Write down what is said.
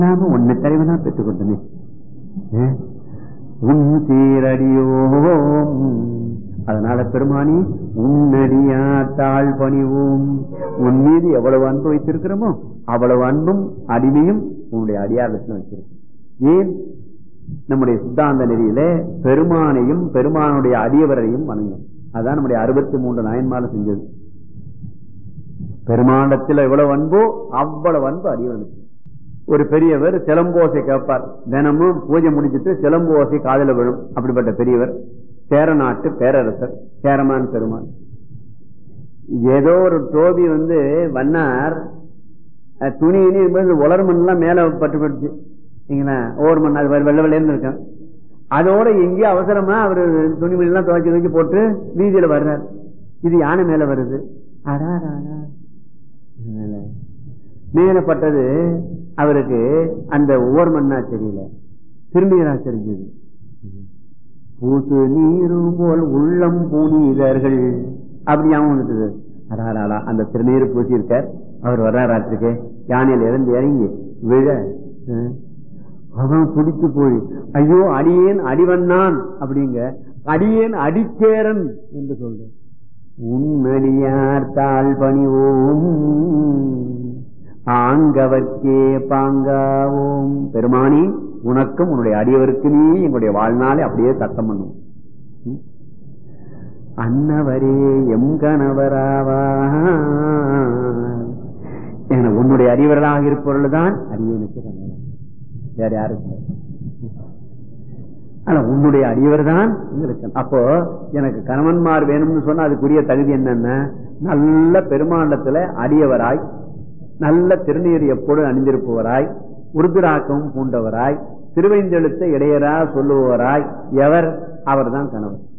நாம ஒன்னு தலைவனா பெற்றுக் கொண்டனே உன் சீரடியோ. அதனால பெருமானி உன்னடியா தாழ் பணிவோம். உன் மீது எவ்வளவு அன்பு வைத்திருக்கிறோமோ அவ்வளவு அன்பும் அடிமையும் உன்னுடைய அடியாரத்தில் வச்சிருக்கோம். ஏன்? நம்முடைய சித்தாந்த நெறியில பெருமானையும் பெருமானுடைய அடியவரையும் வணங்கும். அதான் நம்முடைய 63 நாயன்மால செஞ்சது. பெருமாண்டத்தில் எவ்வளவு அன்போ அவ்வளவு அன்பு அடியவனுக்கு. ஒரு பெரியவர் சிலம்போசை கேட்பார். தினமும் பூஜை முடிஞ்சிட்டு சிலம்போசை காதல விழும். அப்படிப்பட்ட பெரியவர் சேர நாட்டு பேரரசர் சேரமான் பெருமான். ஏதோ ஒரு டோபி வண்ணார் துணி உலர்மண் எல்லாம் மேல பட்டுப்படுச்சு. ஒவ்வொரு மண் அது வெள்ள வெள்ளைன்னு இருக்கான். அதோட எங்கேயோ அவசரமா அவரு துணிமணி எல்லாம் துவைச்சு துவைச்சு போட்டு வீதியில வர்றார். இது யானை மேல வருது. மேலப்பட்டது அவருக்கு அந்த ஓர் மண்ணா தெரியல, திரும்பியரா தெரிஞ்சது. பூசு நீரும் போல் உள்ளம் புனிதர்கள் அப்படியாவும் இருந்தது. அடாடா அந்த திருநீர் பூசி இருக்கார். அவர் வர்றாராத்திருக்கு. யானையில இருந்து இறங்கி விழ அவன் துடித்து போய் ஐயோ அடியேன் அடிவண்ணான் அப்படிங்க. அடியேன் அடிச்சேரன் என்று சொல்ற. உன்னடியார் தாழ் பணிவோம் ஆங்கவர்க்கே பாங்காவோம். பெருமானி உனக்கும் உன்னுடைய அடியவருக்கு நீ எங்களுடைய வாழ்நாளை அப்படியே சத்தம் பண்ணுவோம். அன்னவரே எம் கணவராவா. உன்னுடைய அடியவர்களாக இருப்பவர்கள் தான் அடியனுக்கு கணவர், வேற யாருக்கு? ஆனா உன்னுடைய அடியவர் தான் இருக்கு. அப்போ எனக்கு கணவன்மார் வேணும்னு சொன்னா அதுக்குரிய தகுதி என்னன்னா, நல்ல பெருமாண்டத்துல அடியவராய், நல்ல திருநீர் எப்போது அணிந்திருப்பவராய், உருதுராக்கம் பூண்டவராய், திருவைந்தெழுத்த இடையரா சொல்லுபவராய் எவர் அவர் தான் கணவர்.